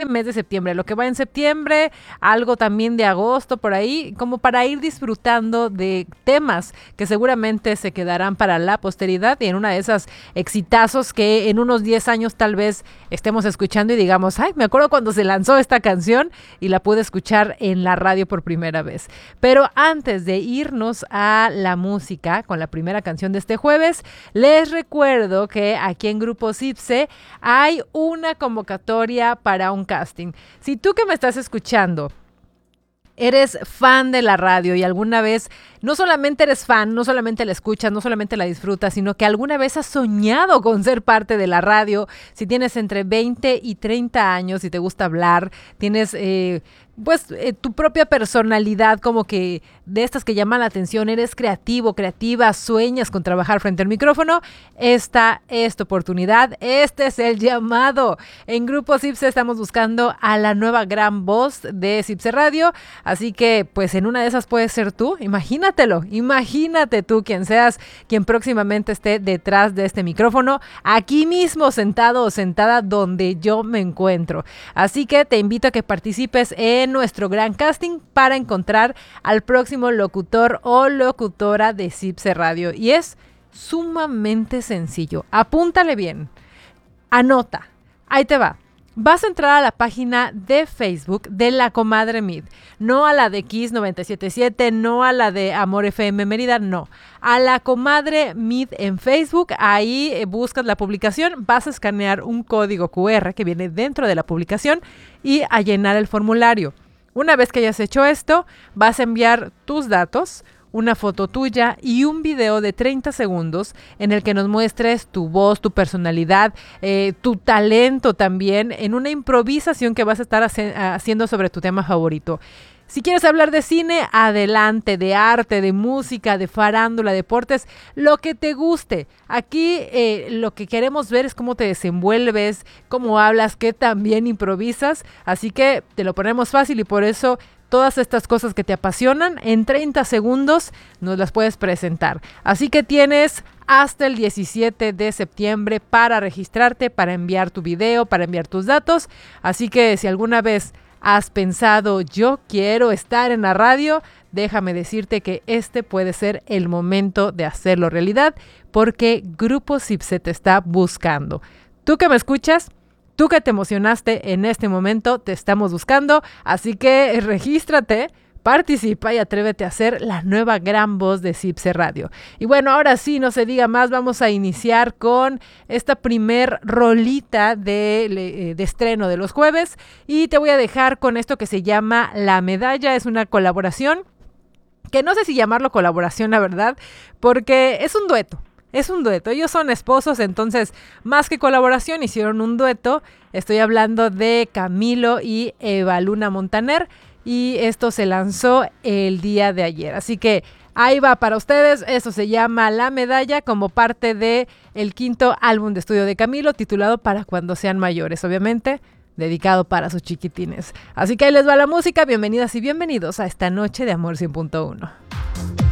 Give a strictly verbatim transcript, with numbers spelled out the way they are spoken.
mes de septiembre, lo que va en septiembre, algo también de agosto por ahí, como para ir disfrutando de temas que seguramente se quedarán para la posteridad y en una de esas exitazos que en unos diez años tal vez estemos escuchando y digamos, ay, me acuerdo cuando se lanzó esta canción y la pude escuchar en la radio por primera vez. Pero antes de irnos a la música con la primera canción de este jueves, les recuerdo que aquí en Grupo Sipse hay una convocatoria para un casting. Si tú que me estás escuchando eres fan de la radio y alguna vez no solamente eres fan, no solamente la escuchas, no solamente la disfrutas, sino que alguna vez has soñado con ser parte de la radio, si tienes entre veinte y treinta años y te gusta hablar, tienes eh, pues eh, tu propia personalidad como que de estas que llaman la atención, eres creativo, creativa, sueñas con trabajar frente al micrófono, esta es tu oportunidad, este es el llamado. En Grupo Sipse estamos buscando a la nueva gran voz de Sipse Radio, así que pues en una de esas puedes ser tú, imagínatelo, imagínate tú quien seas, quien próximamente esté detrás de este micrófono, aquí mismo sentado o sentada donde yo me encuentro. Así que te invito a que participes en nuestro gran casting para encontrar al próximo locutor o locutora de Sipse Radio. Y es sumamente sencillo. Apúntale bien. Anota. Ahí te va. Vas a entrar a la página de Facebook de La Comadre Mid. No a la de Kiss noventa y siete punto siete, no a la de Amor F M Mérida, no. A La Comadre Mid en Facebook. Ahí eh, buscas la publicación, vas a escanear un código cu erre que viene dentro de la publicación y a llenar el formulario. Una vez que hayas hecho esto, vas a enviar tus datos, una foto tuya y un video de treinta segundos en el que nos muestres tu voz, tu personalidad, eh, tu talento también en una improvisación que vas a estar hace- haciendo sobre tu tema favorito. Si quieres hablar de cine, adelante, de arte, de música, de farándula, deportes, lo que te guste. Aquí eh, lo que queremos ver es cómo te desenvuelves, cómo hablas, qué tan bien improvisas. Así que te lo ponemos fácil y por eso todas estas cosas que te apasionan, en treinta segundos nos las puedes presentar. Así que tienes hasta el diecisiete de septiembre para registrarte, para enviar tu video, para enviar tus datos. Así que si alguna vez has pensado, yo quiero estar en la radio, déjame decirte que este puede ser el momento de hacerlo realidad, porque Grupo Sipse te está buscando. Tú que me escuchas, tú que te emocionaste en este momento, te estamos buscando, así que regístrate, participa y atrévete a ser la nueva gran voz de Sipse Radio. Y bueno, ahora sí, no se diga más, vamos a iniciar con esta primer rolita de, de estreno de los jueves y te voy a dejar con esto que se llama La Medalla. Es una colaboración, que no sé si llamarlo colaboración, la verdad, porque es un dueto. Es un dueto, ellos son esposos, entonces más que colaboración hicieron un dueto. Estoy hablando de Camilo y Eva Luna Montaner y esto se lanzó el día de ayer. Así que ahí va para ustedes, eso se llama La Medalla como parte de el quinto álbum de estudio de Camilo titulado Para Cuando Sean Mayores, obviamente dedicado para sus chiquitines. Así que ahí les va la música, bienvenidas y bienvenidos a esta noche de Amor cien punto uno.